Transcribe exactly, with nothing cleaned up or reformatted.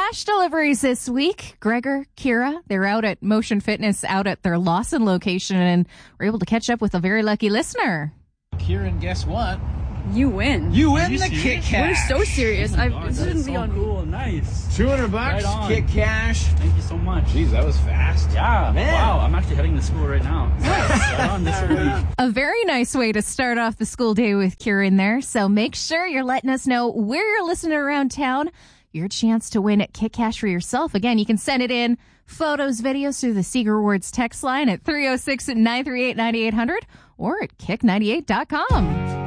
cash deliveries this week. Gregor, Kira, they're out at Motion Fitness out at their Lawson location, and we're able to catch up with a very lucky listener. Kieran, guess what? You win. You win the Kit Cash. We're so serious. Oh I God, this that shouldn't is be so on cool. Nice. two hundred bucks, Right on. Kit Cash. Thank you so much. Jeez, that was fast. Yeah. Man. Wow. I'm actually heading to school right now. Right on this week. A very nice way to start off the school day with Kieran there. So make sure you're letting us know where you're listening around town. Your chance to win at Kit Cash for yourself. Again, you can send it in photos, videos through the Seeger Rewards text line at three oh six, nine three eight, nine eight hundred or at kick ninety-eight dot com.